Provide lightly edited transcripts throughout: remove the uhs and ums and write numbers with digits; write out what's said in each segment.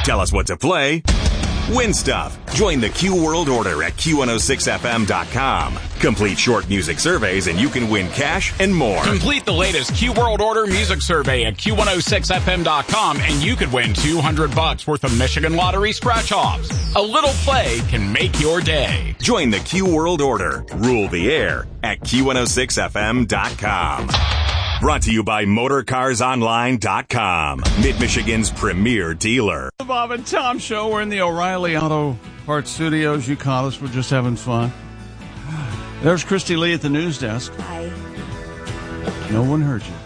Tell us what to play. Win stuff. Join the Q World Order at Q106FM.com. Complete short music surveys and you can win cash and more. Complete the latest Q World Order music survey at Q106FM.com and you could win $200 worth of Michigan Lottery scratch-offs. A little play can make your day. Join the Q World Order. Rule the air at Q106FM.com. Brought to you by MotorCarsOnline.com, Mid-Michigan's premier dealer. The Bob and Tom Show. We're in the O'Reilly Auto Parts Studios. You caught us. We're just having fun. There's Christy Lee at the news desk. Hi. No one heard you.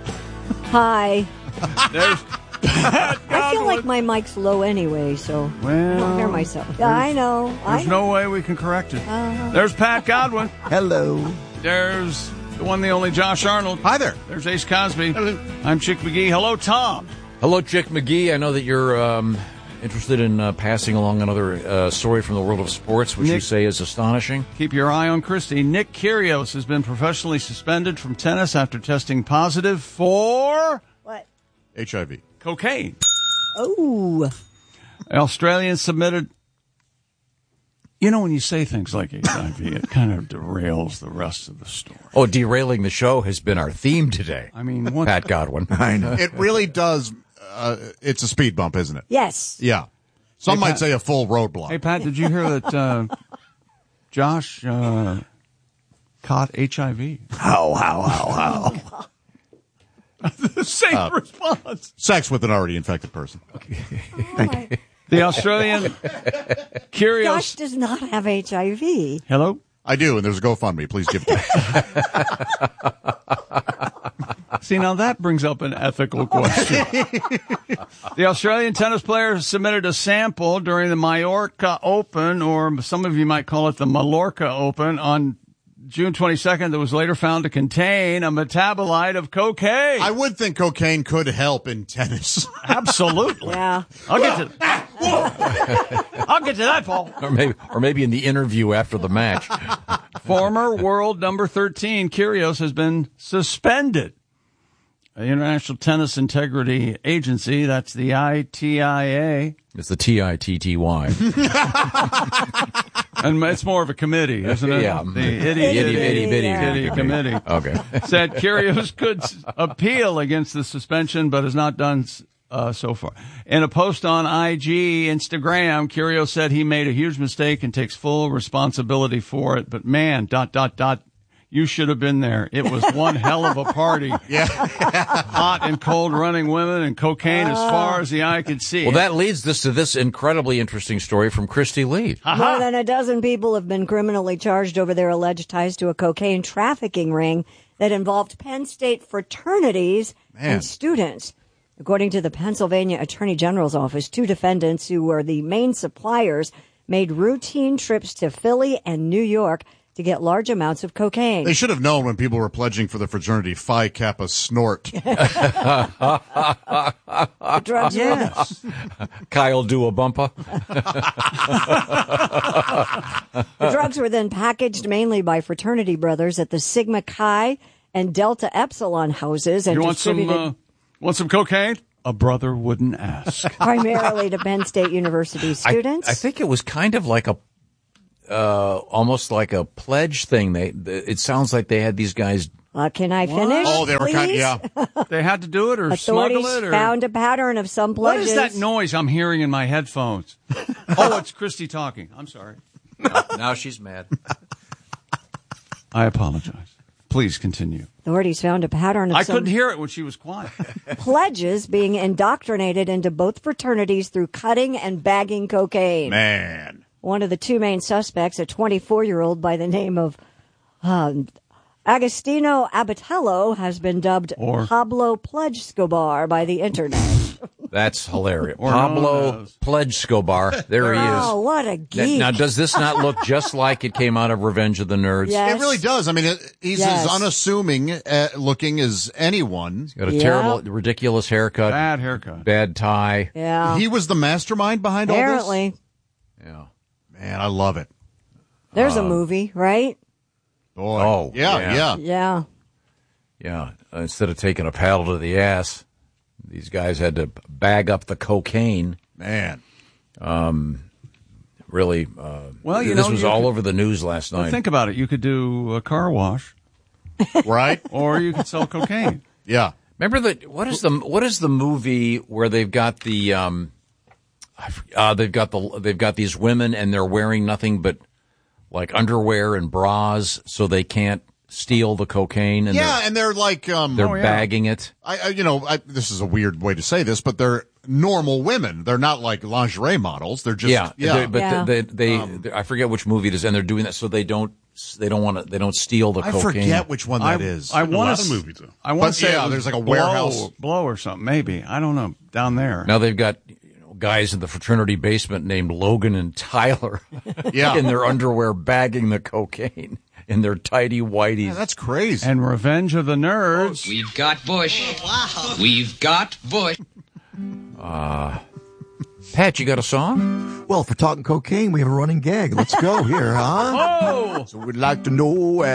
Hi. There's Pat Godwin. I feel like my mic's low anyway, so I don't hear myself. Yeah, I know. There's no way we can correct it. There's Pat Godwin. Hello. There's the one, the only Josh Arnold. Hi there. There's Ace Cosby. Hello. I'm Chick McGee. Hello, Tom. Hello, Chick McGee. I know that you're interested in passing along another story from the world of sports, which you say is astonishing. Keep your eye on Christy. Nick Kyrgios has been professionally suspended from tennis after testing positive for... What? HIV. Cocaine. Oh. Australian submitted... You know, when you say things like HIV, it kind of derails the rest of the story. Oh, derailing the show has been our theme today. I mean, what? Pat Godwin. I know. It really does. It's a speed bump, isn't it? Yes. Yeah. Some Hey, might Pat. say a full roadblock. Hey, Pat, did you hear that Josh caught HIV? How? The same response. Sex with an already infected person. The Australian Kyrgios. Josh does not have HIV. Hello? I do, and there's a GoFundMe. Please give it to me. See, now that brings up an ethical question. The Australian tennis player submitted a sample during the Mallorca Open, or some of you might call it the Mallorca Open, on June 22nd that was later found to contain a metabolite of cocaine. I would think cocaine could help in tennis. Absolutely. Yeah. I'll get to that, Paul. Or maybe in the interview after the match. Former world number 13, Kyrgios, has been suspended. The International Tennis Integrity Agency, that's the ITIA. It's the TITTY. And it's more of a committee, isn't it? Yeah. The itty-bitty committee. Okay. Said Kyrgios could appeal against the suspension, but has not done so far. In a post on Instagram, Kyrgios said he made a huge mistake and takes full responsibility for it. But man, ... You should have been there. It was one hell of a party. Yeah. Hot and cold running women and cocaine as far as the eye could see. Well, that leads us to this incredibly interesting story from Christy Lee. More than a dozen people have been criminally charged over their alleged ties to a cocaine trafficking ring that involved Penn State fraternities and students. According to the Pennsylvania Attorney General's office, two defendants who were the main suppliers made routine trips to Philly and New York to get large amounts of cocaine. They should have known when people were pledging for the fraternity Phi Kappa Snort. The drugs Kyle do a bumper. The drugs were then packaged mainly by fraternity brothers at the Sigma Chi and Delta Epsilon houses and You distributed want some cocaine? A brother wouldn't ask. primarily to Penn State University students. I think it was kind of like almost like a pledge thing. It sounds like they had these guys. Can I finish? Oh, they were please? They had to do it or Authorities smuggle it? Or... found a pattern of some What pledges. is that noise I'm hearing in my headphones? Oh, it's Christy talking. I'm sorry. Now she's mad. I apologize. Please continue. Authorities found a pattern of I some couldn't hear it when she was quiet. pledges being indoctrinated into both fraternities through cutting and bagging cocaine. Man. One of the two main suspects, a 24-year-old by the name of Agostino Abatello, has been dubbed Pablo Pledge Scobar by the internet. That's hilarious. Or Pablo known as- Pledge Scobar. There he is. Oh, what a geek. Now, does this not look just like it came out of Revenge of the Nerds? Yes. It really does. I mean, he's Yes. as unassuming looking as anyone. Got a terrible, ridiculous haircut. Bad haircut. Bad tie. Yeah. He was the mastermind behind all Apparently. Yeah. this? Man, I love it. There's a movie, right? Boy. Oh, yeah. Yeah. Yeah. Instead of taking a paddle to the ass, these guys had to bag up the cocaine. Man. Really, Well, this was all over the news last night. Well, think about it. You could do a car wash, Right? or you could sell cocaine. Yeah. Remember what is the movie where they've got the they've got these women and they're wearing nothing but like underwear and bras so they can't steal the cocaine, and and they're like they're bagging it. This is a weird way to say this, but they're normal women. They're not like lingerie models. They're just They I forget which movie it is, and they're doing that so they don't steal the cocaine. I forget which one that is. I want to movie too. I want to say there's like a warehouse blow or something. Maybe, I don't know, down there. Now they've got guys in the fraternity basement named Logan and Tyler in their underwear bagging the cocaine in their tighty whities. Yeah, that's crazy. And Revenge of the Nerds. We've got Bush. Oh, wow. We've got Bush. Pat, you got a song? Well, if we're talking cocaine, we have a running gag. Let's go here, huh? Oh! So we'd like to know